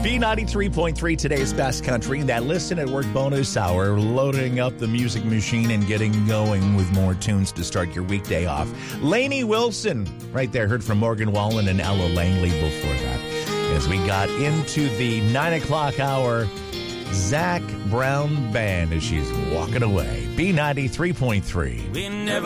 B93.3, today's best country. That Listen at Work bonus hour, loading up the music machine and getting going with more tunes to start your weekday off. Lainey Wilson, right there, heard from Morgan Wallen and Ella Langley before that. As we got into the 9 o'clock hour, Zac Brown Band as she's walking away. B93.3. We never